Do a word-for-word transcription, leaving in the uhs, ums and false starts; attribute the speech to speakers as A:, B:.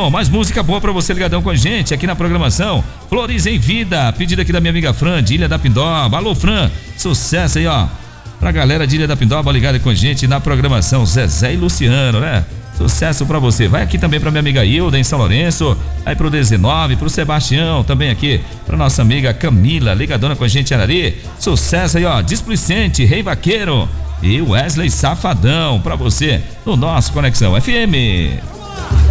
A: som, mais música boa pra você ligadão com a gente aqui na programação. Flores em Vida, pedido aqui da minha amiga Fran, de Ilha da Pindoba. Alô, Fran, sucesso aí, ó. Pra galera de Ilha da Pindoba ligada com a gente na programação, Zezé e Luciano, né? Sucesso pra você. Vai aqui também pra minha amiga Hilda em São Lourenço, aí pro dezenove, pro Sebastião, também aqui pra nossa amiga Camila, ligadona com a gente em Arari. Sucesso aí, ó, Displicente, Rei Vaqueiro e Wesley Safadão pra você no nosso Conexão F M.